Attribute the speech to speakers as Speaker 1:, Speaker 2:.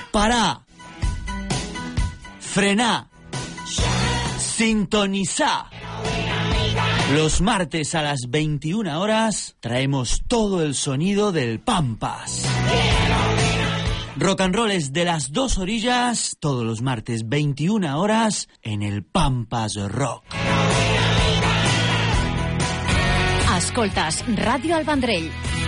Speaker 1: Pará, frená, sintonizá. Los martes a las 21 horas traemos todo el sonido del Pampas. Rock and roll es de las dos orillas, todos los martes 21 horas en el Pampas Rock.
Speaker 2: Escoltes Ràdio El Vendrell.